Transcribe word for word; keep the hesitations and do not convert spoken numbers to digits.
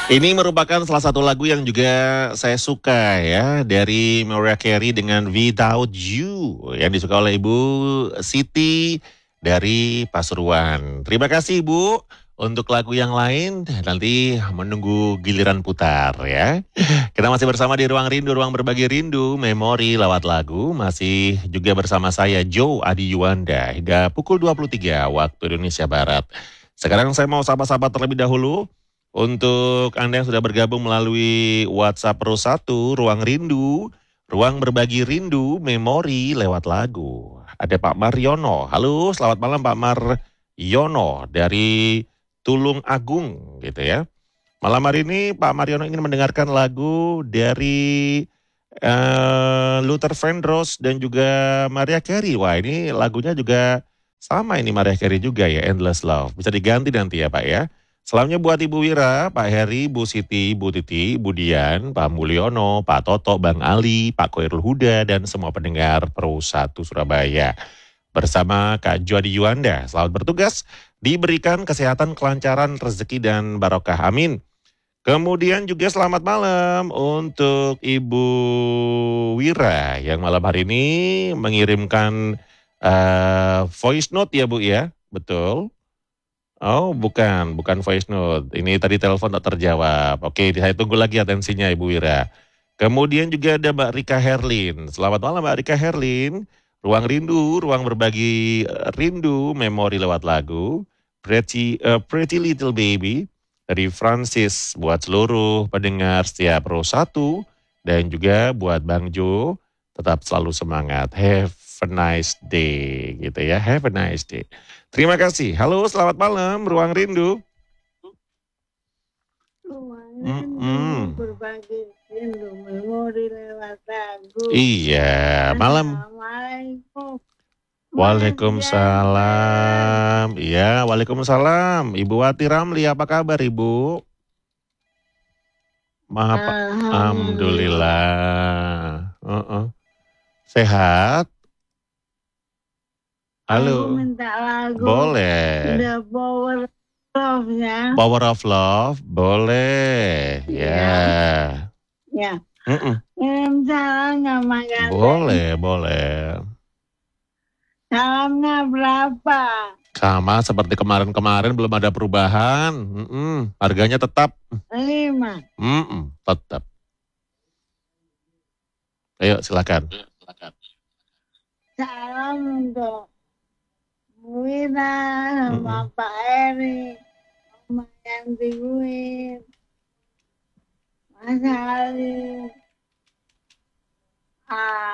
Ini merupakan salah satu lagu yang juga saya suka ya, dari Mariah Carey dengan Without You yang disuka oleh Ibu Siti dari Pasuruan. Terima kasih Ibu untuk lagu yang lain, nanti menunggu giliran putar ya. Kita masih bersama di Ruang Rindu, Ruang Berbagi Rindu, Memori lewat lagu. Masih juga bersama saya Joe Adi Yuanda hingga pukul dua puluh tiga waktu Indonesia Barat. Sekarang saya mau sapa-sapa terlebih dahulu. Untuk Anda yang sudah bergabung melalui WhatsApp Pro satu, Ruang Rindu, Ruang Berbagi Rindu, Memori lewat lagu. Ada Pak Mariono. Halo, selamat malam Pak Mariono dari Tulung Agung gitu ya. Malam hari ini Pak Mariono ingin mendengarkan lagu dari eh, Luther Vandross dan juga Mariah Carey. Wah ini lagunya juga sama ini Mariah Carey juga ya, Endless Love. Bisa diganti nanti ya Pak ya. Selamanya buat Ibu Wira, Pak Heri, Bu Siti, Bu Titi, Bu Dian, Pak Mulyono, Pak Toto, Bang Ali, Pak Koirul Huda, dan semua pendengar Pro satu Surabaya. Bersama Kak Jody Yuanda, selamat bertugas, diberikan kesehatan, kelancaran, rezeki, dan barokah. Amin. Kemudian juga selamat malam untuk Ibu Wira yang malam hari ini mengirimkan eh, voice note ya Bu ya, betul? Oh, bukan, bukan voice note. Ini tadi telepon tak terjawab. Oke, saya tunggu lagi atensinya Ibu Wira. Kemudian juga ada Mbak Rika Herlin. Selamat malam Mbak Rika Herlin. Ruang rindu, ruang berbagi eh, rindu, memori lewat lagu. Pretty, eh, Pretty Little Baby dari Francis buat seluruh pendengar setiap Pro satu dan juga buat Bang Jo. Tetap selalu semangat. Have a nice day gitu ya. Have a nice day. Terima kasih. Halo, selamat malam, Ruang Rindu. Ruang Rindu Mm-mm. berbagi rindu memori lewat lagu. Iya, malam. Assalamualaikum. Waalaikumsalam. Iya, waalaikumsalam. Ibu Wati Ramli, apa kabar Ibu? Maaf, Pak. Alhamdulillah. Alhamdulillah. Uh-uh. Sehat? Aku Halo. minta lagu Boleh. The Power Love-nya. Power of Love? Boleh. Ya. Ya. Ya. Mm-mm. Kirim salamnya Mak Ganteng. Boleh, boleh. Salamnya berapa? Sama seperti kemarin-kemarin belum ada perubahan. Mm-mm. Harganya tetap. Lima. Mm-mm. Tetap. Ayo silakan. Salam untuk Bu Wina sama Mm-mm. Pak Eri, Oma Yanti Win, Mas Ali, ah,